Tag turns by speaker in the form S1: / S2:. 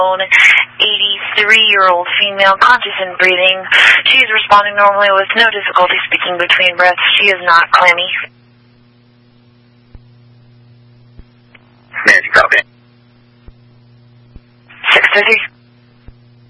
S1: 83-year-old female, conscious and breathing. She is responding normally with no difficulty speaking between breaths. She is not clammy.
S2: Nancy, copy.
S1: 633.